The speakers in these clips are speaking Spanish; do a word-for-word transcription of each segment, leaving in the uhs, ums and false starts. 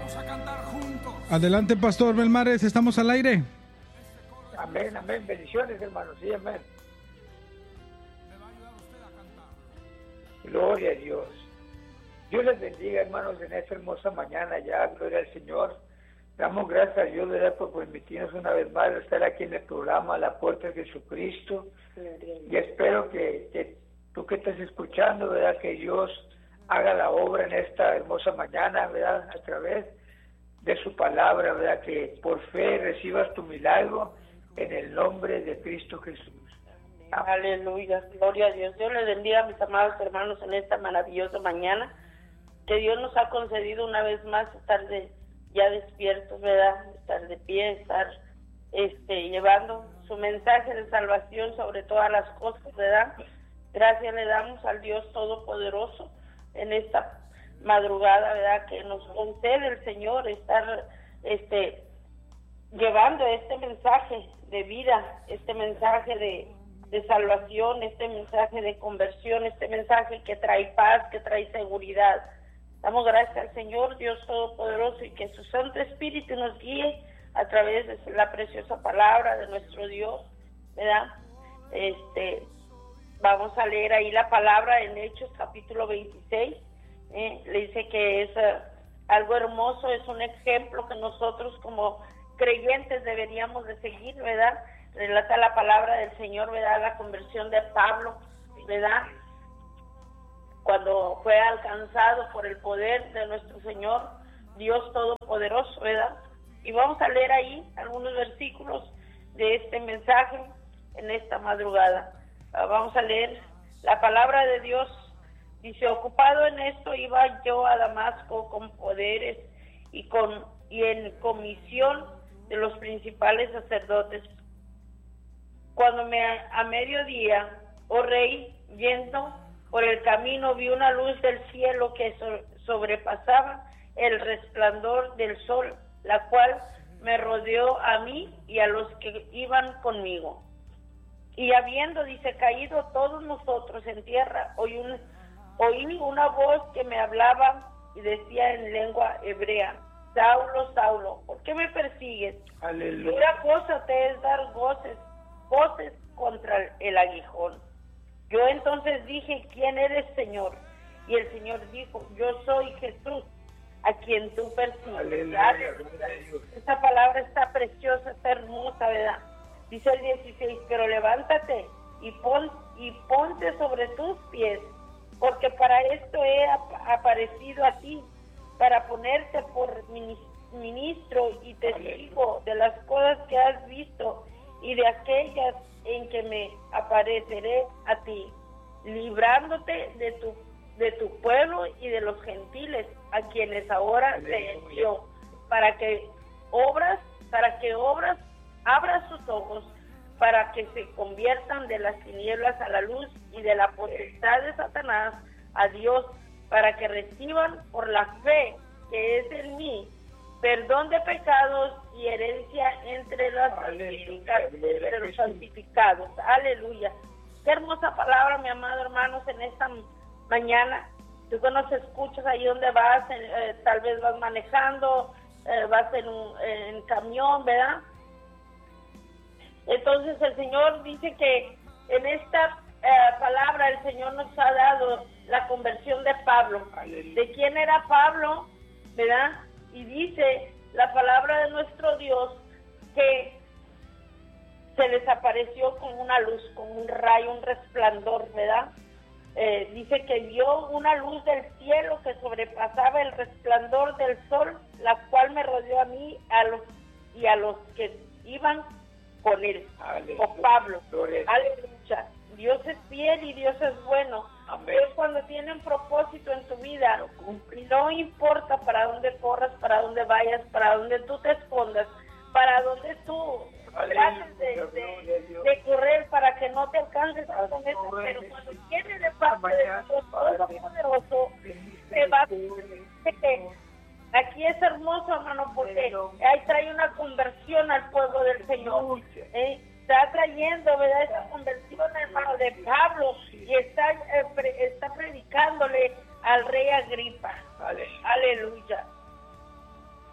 Adelante, Pastor Belmares, estamos al aire. Amén, amén, bendiciones, hermanos, sí, amén. Gloria a Dios. Dios les bendiga, hermanos, en esta hermosa mañana ya, gloria al Señor. Damos gracias a Dios, ¿verdad?, por permitirnos una vez más estar aquí en el programa La Puerta de Jesucristo. Y espero que, que tú que estás escuchando, ¿verdad?, que Dios haga la obra en esta hermosa mañana, ¿verdad?, a través de su palabra, ¿verdad?, que por fe recibas tu milagro en el nombre de Cristo Jesús. Amén. Aleluya, gloria a Dios. Dios les bendiga a mis amados hermanos en esta maravillosa mañana, que Dios nos ha concedido una vez más estar de, ya despiertos, ¿verdad?, estar de pie, estar este, llevando su mensaje de salvación sobre todas las cosas, ¿verdad? Gracias le damos al Dios Todopoderoso en esta madrugada, ¿verdad?, que nos concede el Señor estar este llevando este mensaje de vida, este mensaje de, de salvación, este mensaje de conversión, este mensaje que trae paz, que trae seguridad. Damos gracias al Señor Dios Todopoderoso y que su Santo Espíritu nos guíe a través de la preciosa palabra de nuestro Dios, ¿verdad? Este, vamos a leer ahí la palabra en Hechos capítulo veintiséis. Eh, le dice que es uh, algo hermoso, es un ejemplo que nosotros como creyentes deberíamos de seguir, ¿verdad? Relata la palabra del Señor, ¿verdad?, la conversión de Pablo, ¿verdad?, cuando fue alcanzado por el poder de nuestro Señor Dios Todopoderoso, ¿verdad? Y vamos a leer ahí algunos versículos de este mensaje en esta madrugada. Uh, vamos a leer la palabra de Dios. Dice: ocupado en esto iba yo a Damasco con poderes y con y en comisión de los principales sacerdotes. Cuando me a mediodía, oh rey, yendo por el camino, vi una luz del cielo que so, sobrepasaba el resplandor del sol, la cual me rodeó a mí y a los que iban conmigo. Y habiendo, dice, caído todos nosotros en tierra, oí un Oí una voz que me hablaba y decía en lengua hebrea: Saulo, Saulo, ¿por qué me persigues? Aleluya. Una cosa te es dar voces, voces contra el aguijón. Yo entonces dije: ¿quién eres, Señor? Y el Señor dijo: yo soy Jesús, a quien tú persigues. Aleluya. Esta palabra está preciosa, está hermosa, ¿verdad? Dice el dieciséis: pero levántate y, pon, y ponte sobre tus pies, porque para esto he ap- aparecido a ti, para ponerte por ministro y testigo de las cosas que has visto y de aquellas en que me apareceré a ti, librándote de tu de tu pueblo y de los gentiles, a quienes ahora te envió, para que obras, para que obras, abras sus ojos, para que se conviertan de las tinieblas a la luz y de la potestad de Satanás a Dios, para que reciban por la fe que es en mí perdón de pecados y herencia entre, las entre los santificados. Aleluya. Qué hermosa palabra, mi amado hermanos, en esta mañana. Tú que nos escuchas ahí donde vas, eh, tal vez vas manejando, eh, vas en un en camión, ¿verdad? Entonces el Señor dice que en esta eh, palabra el Señor nos ha dado la conversión de Pablo. ¿De quién era Pablo? ¿Verdad? Y dice la palabra de nuestro Dios que se desapareció con una luz, con un rayo, un resplandor, ¿verdad? Eh, dice que vio una luz del cielo que sobrepasaba el resplandor del sol, la cual me rodeó a mí a los, y a los que iban con él, con Pablo. Aleluya. Dios es fiel y Dios es bueno. Amén. Dios, cuando tiene un propósito en tu vida, y no importa para dónde corras, para dónde vayas, para dónde tú te escondas, para dónde tú trates de, de, de correr para que no te alcances con eso, pero cuando viene de parte de Dios Todopoderoso, te va a que aquí es hermoso, hermano, porque ahí trae una conversión al pueblo del Señor. ¿eh? Está trayendo, ¿verdad?, esa conversión, hermano, de Pablo, y está, eh, pre, está predicándole al rey Agripa. Aleluya.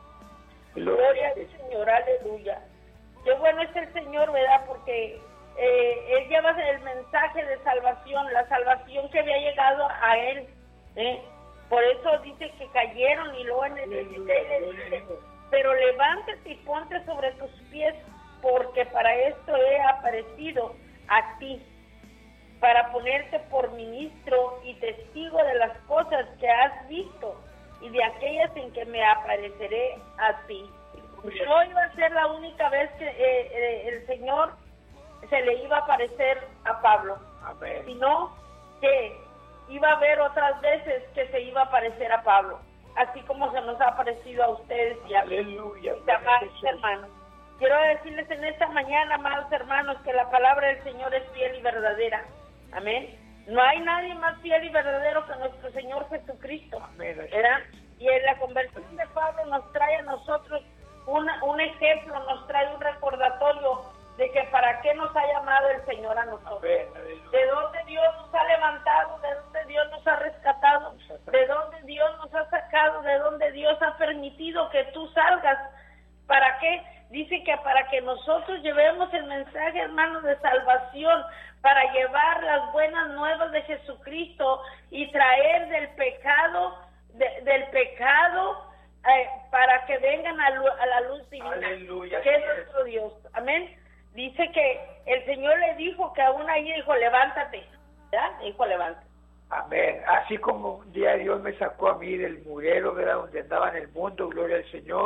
Gloria al Señor, aleluya. Qué bueno es el Señor, ¿verdad? Porque eh, Él lleva el mensaje de salvación, la salvación que había llegado a Él, ¿eh? Por eso dice que cayeron, y luego en el dieciséis le dice, pero levántate y ponte sobre tus pies, porque para esto he aparecido a ti, para ponerte por ministro y testigo de las cosas que has visto y de aquellas en que me apareceré a ti. No iba a ser la única vez que eh, eh, el Señor se le iba a aparecer a Pablo, Amén. Sino que iba a haber otras veces que se iba a aparecer a Pablo, así como se nos ha aparecido a ustedes y a mí, Aleluya, mis amados hermanos. Quiero decirles en esta mañana, amados hermanos, que la palabra del Señor es fiel y verdadera. Amén. No hay nadie más fiel y verdadero que nuestro Señor Jesucristo. Amén. ¿Verdad? Y en la conversión de Pablo nos trae a nosotros una, un ejemplo, nos trae un recordatorio de que para qué nos ha llamado el Señor a nosotros. Amén. De dónde Dios nos ha levantado, de dónde Dios nos ha rescatado, de dónde Dios nos ha sacado, de dónde Dios ha permitido que tú salgas. ¿Para qué? Dice que para que nosotros llevemos el mensaje, hermanos, de salvación, para llevar las buenas nuevas de Jesucristo y traer del pecado, de, del pecado, eh, para que vengan a, a la luz divina, Aleluya, que es nuestro Dios. Amén. Dice que el Señor le dijo que aún ahí dijo, levántate, ¿verdad? Dijo, levántate. Amén. Así como un día Dios me sacó a mí del murero, ¿verdad?, donde andaba en el mundo, gloria al Señor.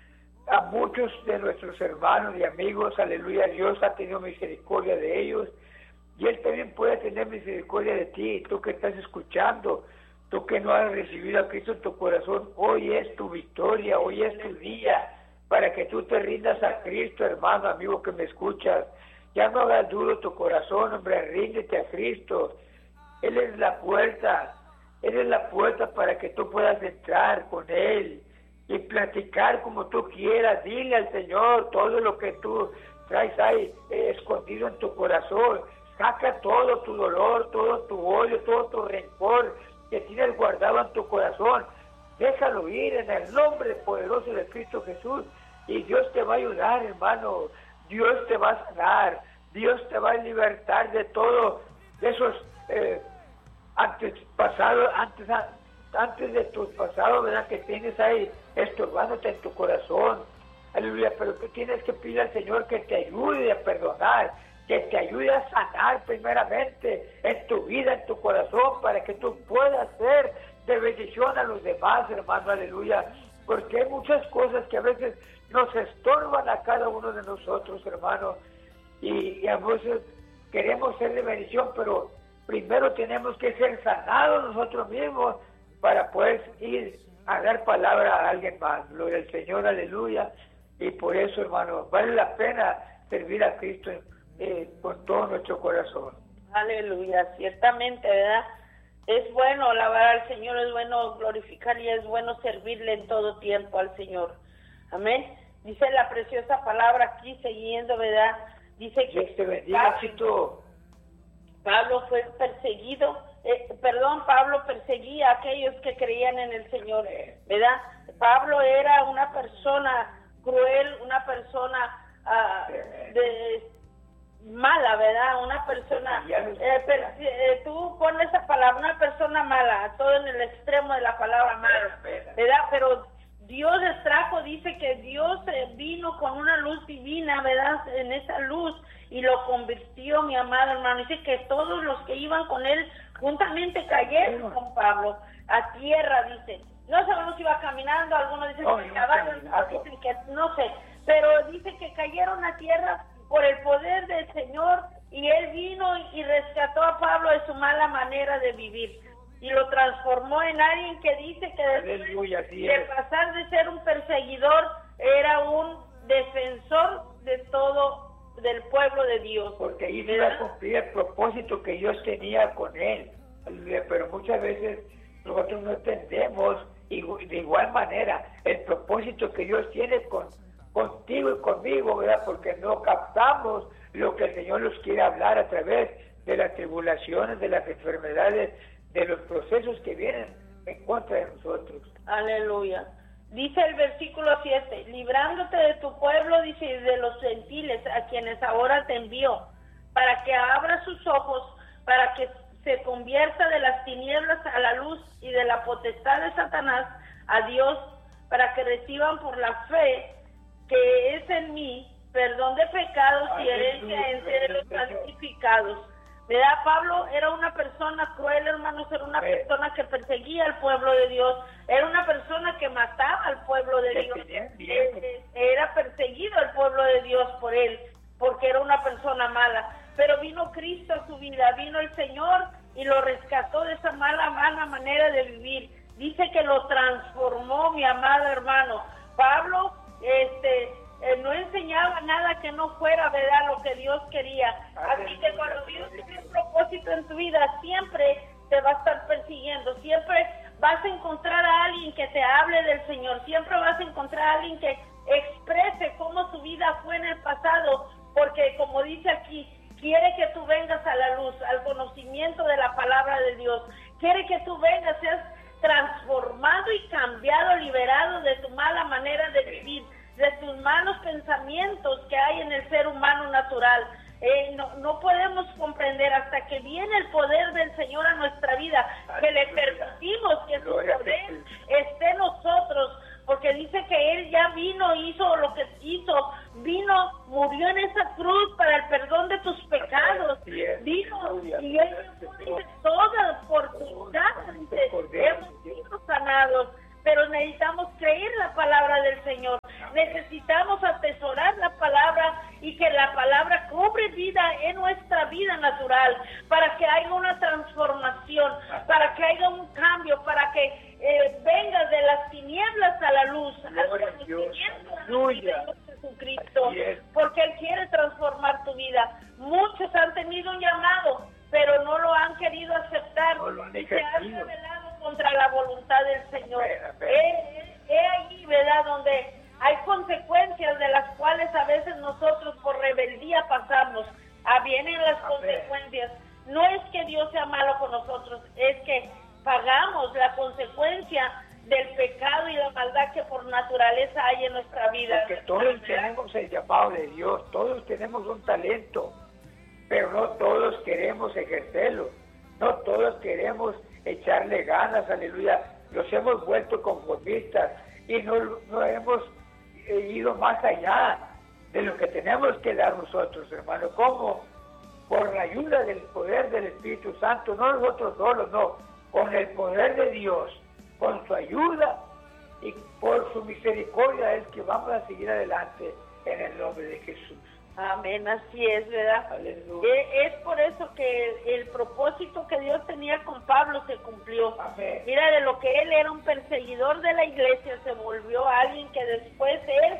A muchos de nuestros hermanos y amigos, aleluya, Dios ha tenido misericordia de ellos, y Él también puede tener misericordia de ti, tú que estás escuchando, tú que no has recibido a Cristo en tu corazón. Hoy es tu victoria, hoy es tu día, para que tú te rindas a Cristo, hermano, amigo que me escuchas. Ya no hagas duro tu corazón, hombre, ríndete a Cristo. Él es la puerta, Él es la puerta para que tú puedas entrar con Él y platicar como tú quieras. Dile al Señor todo lo que tú traes ahí eh, escondido en tu corazón. Saca todo tu dolor, todo tu odio, todo tu rencor que tienes guardado en tu corazón. Déjalo ir en el nombre poderoso de Cristo Jesús, y Dios te va a ayudar, hermano. Dios te va a sanar, Dios te va a libertar de todo, de esos eh, antes pasados, antes antes de tus pasados, ¿verdad?, que tienes ahí estorbándote en tu corazón. Aleluya. Pero tú tienes que pedir al Señor que te ayude a perdonar, que te ayude a sanar primeramente en tu vida, en tu corazón, para que tú puedas ser de bendición a los demás, hermano. Aleluya. Porque hay muchas cosas que a veces nos estorban a cada uno de nosotros, hermano, y, y a veces queremos ser de bendición, pero primero tenemos que ser sanados nosotros mismos para poder ir a dar palabra a alguien más. Gloria al Señor, aleluya. Y por eso, hermano, vale la pena servir a Cristo eh, con todo nuestro corazón. Aleluya, ciertamente, ¿verdad? Es bueno alabar al Señor, es bueno glorificar y es bueno servirle en todo tiempo al Señor. Amén. Dice la preciosa palabra aquí, siguiendo, ¿verdad? Dice que Dios te bendiga, Chito. Pablo fue perseguido, eh, perdón, Pablo perseguía a aquellos que creían en el Señor, ¿verdad? Pablo era una persona cruel, una persona uh, de mala, ¿verdad? Una persona, eh, per, eh, tú pones esa palabra, una persona mala, todo en el extremo de la palabra mala, ¿verdad? Pero Dios les trajo, dice que Dios vino con una luz divina, ¿verdad? En esa luz, y lo convirtió, mi amado hermano. Dice que todos los que iban con él juntamente cayeron con Pablo a tierra, dice. No sabemos si iba caminando, algunos dicen no, que no caballos, otros dicen que no sé, pero dice que cayeron a tierra por el poder del Señor, y él vino y rescató a Pablo de su mala manera de vivir, y lo transformó en alguien que dice que después Aleluya, de pasar de ser un perseguidor, era un defensor de todo, del pueblo de Dios. Porque ahí iba a cumplir el propósito que Dios tenía con él. Aleluya. Pero muchas veces nosotros no entendemos y de igual manera el propósito que Dios tiene con contigo y conmigo, ¿verdad? Porque no captamos lo que el Señor nos quiere hablar a través de las tribulaciones, de las enfermedades, de los procesos que vienen en contra de nosotros. Aleluya. Dice el versículo siete, librándote de tu pueblo, dice, y de los gentiles a quienes ahora te envío, para que abra sus ojos, para que se convierta de las tinieblas a la luz y de la potestad de Satanás a Dios, para que reciban por la fe que es en mí perdón de pecados y herencia entre los santificados. ¿Verdad? Pablo era una persona cruel, hermanos, era una persona que perseguía al pueblo de Dios, era una persona que mataba al pueblo de Dios, eh, era perseguido el pueblo de Dios por él, porque era una persona mala, pero vino Cristo a su vida, vino el Señor y lo rescató de esa mala, mala manera de vivir. Dice que lo transformó, mi amado hermano. Pablo, este... Eh, no enseñaba nada que no fuera, ¿verdad?, lo que Dios quería. Así que cuando Dios tiene un propósito en tu vida, siempre te va a estar persiguiendo, siempre vas a encontrar a alguien que te hable del Señor, siempre vas a encontrar a alguien que exprese cómo su vida fue en el pasado, porque como dice aquí, quiere que tú vengas a la luz, al conocimiento de la palabra de Dios, quiere que tú vengas, seas transformado y cambiado, liberado de tu mala manera de vivir, de tus malos pensamientos que hay en el ser humano natural. Eh, no, no podemos comprender hasta que viene el poder del Señor a nuestra vida, que le permitimos que su poder esté en nosotros, porque dice que Él ya vino, hizo lo que hizo, vino, murió en esa cruz para el perdón de tus pecados, vino y Él dice toda por tu gracia, hemos sido sanados. Pero necesitamos creer la palabra del Señor, necesitamos atesorar la palabra y que la palabra cobre vida en nuestra vida natural, para que haya una transformación, para que haya un cambio, para que eh, vengas de las tinieblas a la luz, al conocimiento de Jesucristo, porque Él quiere transformar tu vida. Muchos han tenido un llamado, pero no lo han querido aceptar, y se han rebelado contra la voluntad del Señor. Es allí, ¿verdad?, donde hay consecuencias de las cuales a veces nosotros por rebeldía pasamos. Ah, vienen las consecuencias. No es que Dios sea malo con nosotros, es que pagamos la consecuencia del pecado y la maldad que por naturaleza hay en nuestra vida. Porque todos tenemos el llamado de Dios, todos tenemos un talento, pero no todos queremos ejercerlo, no todos queremos echarle ganas, aleluya. Los hemos vuelto conformistas y no, no hemos ido más allá de lo que tenemos que dar nosotros, hermano. ¿Cómo? Por la ayuda del poder del Espíritu Santo, no nosotros solos, no, con el poder de Dios, con su ayuda y por su misericordia es que vamos a seguir adelante en el nombre de Jesús. Amén, así es, ¿verdad? Aleluya. Es por eso que el, el propósito que Dios tenía con Pablo se cumplió. Amén. Mira, de lo que él era un perseguidor de la iglesia, se volvió alguien que después él,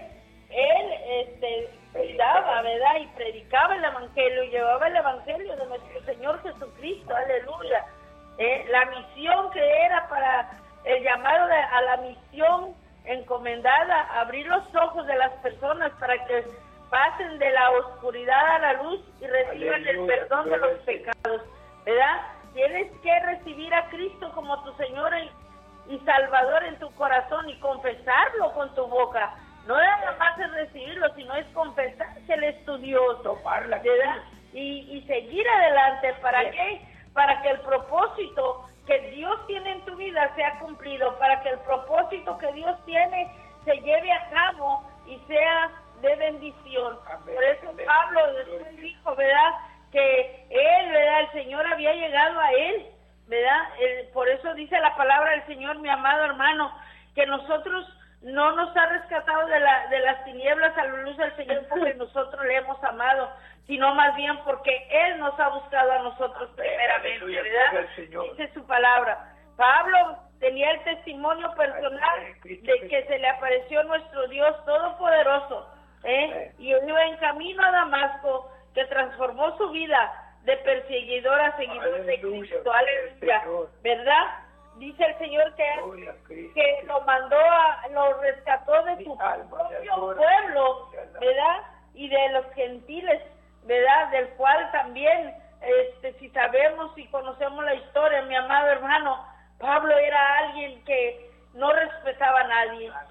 él este, cuidaba, ¿verdad? Y predicaba el evangelio, y llevaba el evangelio de nuestro Señor Jesucristo, aleluya. Eh, la misión que era para el llamado de, a la misión encomendada, abrir los ojos de las personas para que pasen de la oscuridad a la luz y reciban Aleluya, el perdón de los pecados, ¿verdad? Tienes que recibir a Cristo como tu Señor y, y Salvador en tu corazón y confesarlo con tu boca. No es nada más es recibirlo, sino es confesar que Él es tu Dios, ¿verdad? Y, y seguir adelante. ¿Para sí. qué? Para que el propósito que Dios tiene en tu vida sea cumplido, para que el propósito que Dios tiene se lleve a cabo y sea de bendición. Amén. Por eso Pablo después dijo, ¿verdad?, que él, ¿verdad?, el Señor había llegado a él, ¿verdad? El, por eso dice la palabra del Señor, mi amado hermano, que nosotros no nos ha rescatado de, la, de las tinieblas a la luz del Señor porque nosotros le hemos amado, sino más bien porque Él nos ha buscado a nosotros primeramente, ¿verdad? Dice su palabra. Pablo tenía el testimonio personal de que se le apareció nuestro Dios Todopoderoso, ¿eh? Y él iba en camino a Damasco, que transformó su vida de perseguidor a seguidor de Cristo, aleluya, ¿verdad? Dice el Señor que, que lo mandó, a, lo rescató de su propio pueblo, ¿verdad? Y de los gentiles, ¿verdad? Del cual también, este, si sabemos y conocemos la historia, mi amado hermano, Pablo era alguien que no respetaba a nadie,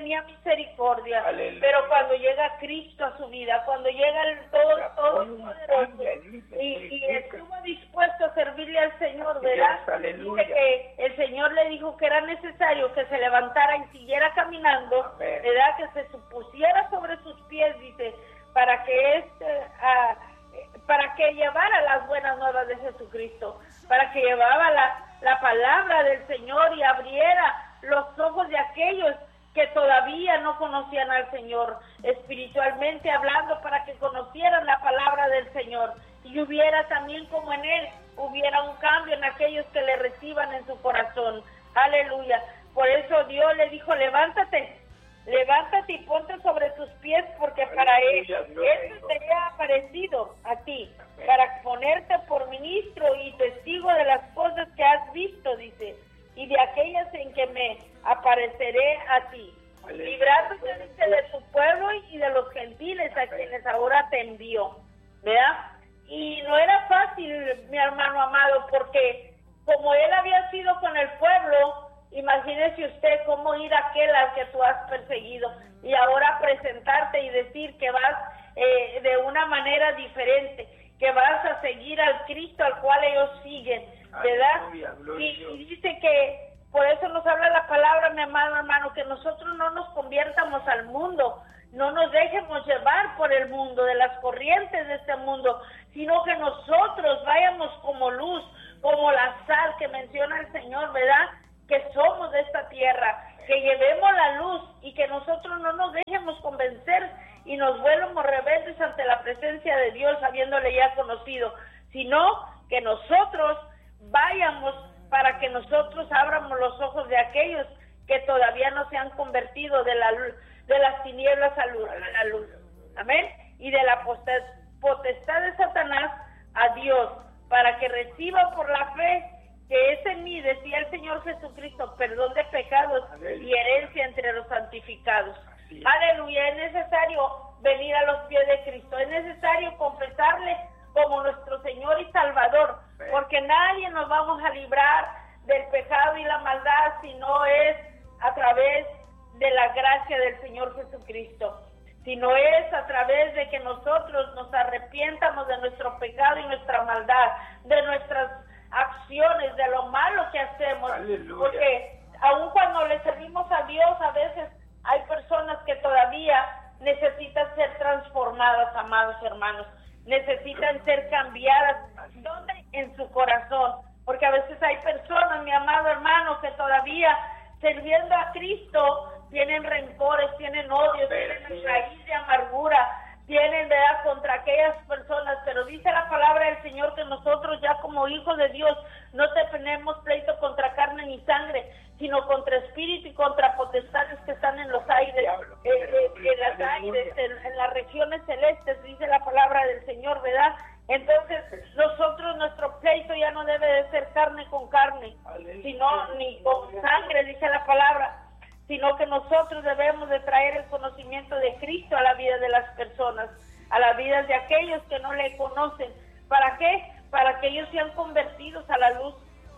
tenía misericordia. Aleluya. Pero cuando llega Cristo a su vida, cuando llega el todo, Todopoderoso y, y estuvo dispuesto a servirle al Señor, ¿verdad? Dice que el Señor le dijo que era necesario que se levantara y siguiera caminando, Amén. ¿verdad? Que se supusiera sobre sus pies, dice, para que este, uh, para que llevara las buenas nuevas de Jesucristo, para que llevaba la, la palabra del Señor y abriera los ojos de aquellos que todavía no conocían al Señor, espiritualmente hablando, para que conocieran la palabra del Señor, y hubiera también como en Él, hubiera un cambio en aquellos que le reciban en su corazón. Aleluya. Por eso Dios le dijo, levántate, levántate y ponte sobre tus pies, porque para Él, Él te ha aparecido a ti, para ponerte por ministro y testigo de las cosas que has visto, dice, y de aquellas en que me apareceré a ti, librándote, dice, de tu pueblo y de los gentiles a quienes ahora te envío, ¿verdad? Y no era fácil, mi hermano amado, porque como Él había sido con el pueblo, imagínese usted cómo ir a aquel al que tú has perseguido y ahora presentarte y decir que vas eh, de una manera diferente, que vas a seguir al Cristo al cual ellos siguen, ¿verdad? Aleluya, y, y dice que por eso nos habla la palabra, mi amado hermano, que nosotros no nos conviertamos al mundo, no nos dejemos llevar por el mundo, de las corrientes de este mundo, sino que nosotros vayamos como luz, como la sal que menciona el Señor, ¿verdad? Que somos de esta tierra, que llevemos la luz y que nosotros no nos dejemos convencer y nos vuelvamos rebeldes ante la presencia de Dios, habiéndole ya conocido, sino que nosotros vayamos para que nosotros abramos los ojos de aquellos que todavía no se han convertido de la luz, de las tinieblas a la luz. Amén. Y de la potestad de Satanás a Dios, para que reciba por la fe que es en mí, decía el Señor Jesucristo, perdón de pecados y herencia entre los santificados. Aleluya. Es necesario venir a los pies de Cristo, es necesario confesarle como nuestro Señor y Salvador, porque nadie nos vamos a librar del pecado y la maldad si no es a través de la gracia del Señor Jesucristo, si no es a través de que nosotros nos arrepientamos de nuestro pecado y nuestra maldad, de nuestras acciones, de lo malo que hacemos. Aleluya. Porque aun cuando le servimos a Dios, a veces hay personas que todavía necesitan ser transformadas, amados hermanos, necesitan ser cambiadas. ¿Dónde? En su corazón, porque a veces hay personas, mi amado hermano, que todavía sirviendo a Cristo tienen rencores, tienen odios, tienen raíz de amargura, tienen verdad contra aquellas personas, pero dice la palabra del Señor que nosotros ya como hijos de Dios no tenemos pleito contra carne ni sangre, sino contra espíritu y contra potestades que están en los aires, eh, eh, en las aires, en, en las regiones celestes, dice la palabra del Señor, ¿verdad? Entonces nosotros, nuestro pleito ya no debe de ser carne con carne, sino ni con sangre, dice la palabra, sino que nosotros debemos de traer el conocimiento de Cristo a la vida de las personas, a la vida de aquellos que no le conocen. ¿Para qué? Para que ellos sean convertidos a la luz,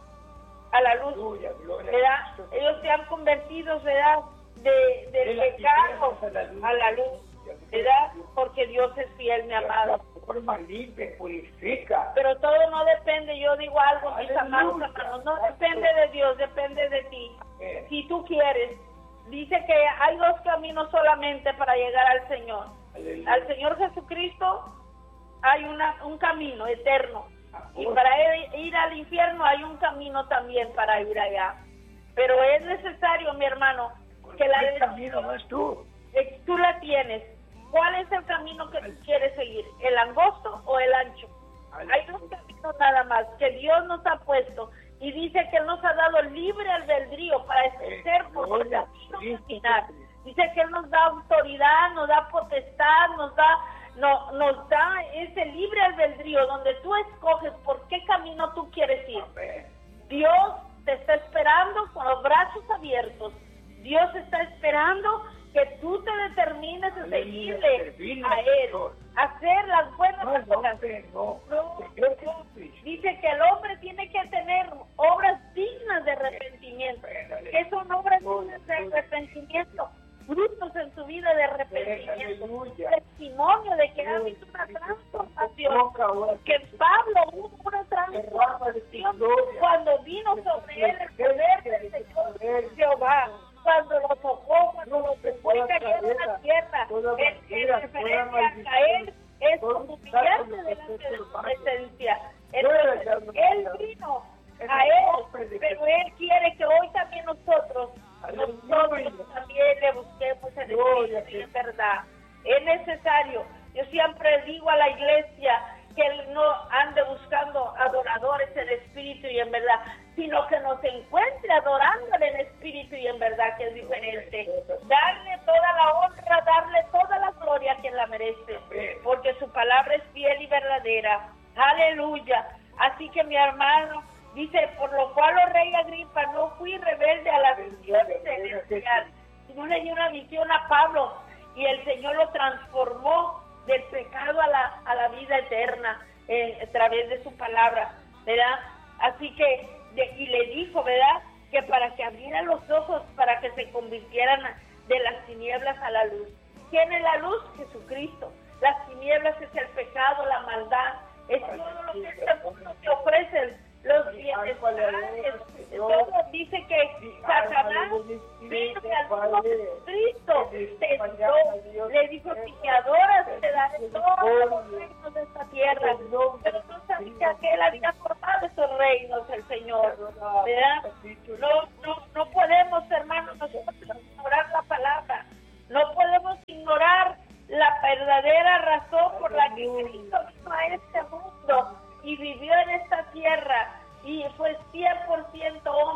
a la luz, ¿verdad? Ellos sean convertidos, ¿verdad? De, del pecado a la luz, ¿verdad? Porque Dios es fiel, mi amado. Forma limpia, purifica. Pero todo no depende, yo digo algo, mis amados hermanos, no depende de Dios, depende de ti. Eh. Si tú quieres, dice que hay dos caminos solamente para llegar al Señor. Aleluya. Al Señor Jesucristo hay una, un camino eterno. Y para ir al infierno hay un camino también para ir allá. Pero es necesario, mi hermano, que la ¿Qué camino vas tú? Tú la tienes. ¿Cuál es el camino que tú quieres seguir? ¿El angosto o el ancho? Hay dos caminos nada más que Dios nos ha puesto. Y dice que Él nos ha dado libre albedrío para escoger por qué camino caminar. Dice que Él nos da autoridad, nos da potestad, nos da, no, nos da ese libre albedrío donde tú escoges por qué camino tú quieres ir. Dios te está esperando con los brazos abiertos. Dios está esperando que tú te determines a seguirle a Él, a hacer las buenas cosas. No, no, no. Dice que el hombre tiene que tener obras dignas de arrepentimiento. ¿Qué son obras dignas de arrepentimiento? Fruto su vida de arrepentimiento, testimonio de que ha habido una transformación, que Pablo hubo una transformación cuando vino sobre él el poder del Señor Jehová, cuando lo tocó, cuando lo tocó y cayó en la tierra, en, en referencia a caer, es humillarse delante de su presencia. Entonces, él vino a él, pero él quiere que hoy también nosotros, nosotros también le busquemos en espíritu y en verdad. Es necesario, yo siempre digo a la iglesia que él no ande buscando adoradores en espíritu y en verdad, sino que nos encuentre adorándole en espíritu y en verdad, que es diferente. Darle toda la honra, darle toda la gloria que él la merece, porque su palabra es fiel y verdadera. Aleluya. Así que mi hermano dice, por lo cual, oh rey Agripa, no fui rebelde a la visión celestial, sino le di una visión a Pablo y el Señor lo transformó del pecado a la, a la vida eterna eh, a través de su palabra, ¿verdad? Así que, de, y le dijo, ¿verdad?, que para que abrieran los ojos, para que se convirtieran de las tinieblas a la luz. ¿Quién es la luz? Jesucristo. Las tinieblas es el pecado, la maldad, es todo lo que este mundo te ofrece, los bienestares. Todo dice que Satanás vino al Cristo, tentó, le dijo, si me adoras, te daré todos los reinos de esta tierra. Pero no sabía que él había formado esos reinos, el Señor, ¿verdad? No, no, no podemos, hermanos, nosotros ignorar la palabra, no podemos ignorar la verdadera razón por la que Cristo vino a este mundo y vivió en esta tierra y fue cien por ciento hombre